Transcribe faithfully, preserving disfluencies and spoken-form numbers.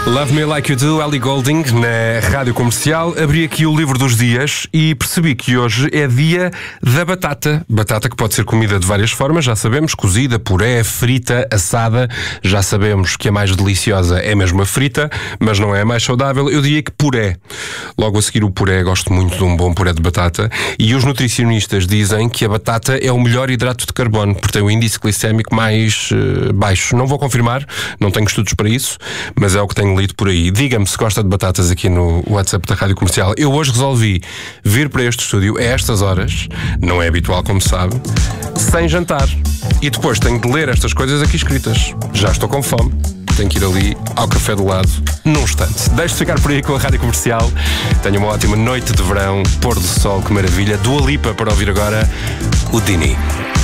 Love Me Like You Do, Ellie Goulding, na Rádio Comercial. Abri aqui o livro dos dias e percebi que hoje é dia da batata. Batata que pode ser comida de várias formas, já sabemos, cozida, puré, frita, assada. Já sabemos que a mais deliciosa é mesmo a frita, mas não é a mais saudável. Eu diria que puré. Logo a seguir o puré, gosto muito de um bom puré de batata. E os nutricionistas dizem que a batata é o melhor hidrato de carbono, porque tem o índice glicémico mais uh, baixo. Não vou confirmar, não tenho estudos para isso, mas é o que tenho lido por aí. Diga-me se gosta de batatas aqui no WhatsApp da Rádio Comercial. Eu hoje resolvi vir para este estúdio a estas horas, não é habitual como sabe, sem jantar. E depois tenho de ler estas coisas aqui escritas. Já estou com fome, tenho que ir ali ao café do lado num instante. Deixe-se ficar por aí com a Rádio Comercial. Tenha uma ótima noite de verão, pôr do sol, que maravilha. Dua Lipa para ouvir agora o Dini.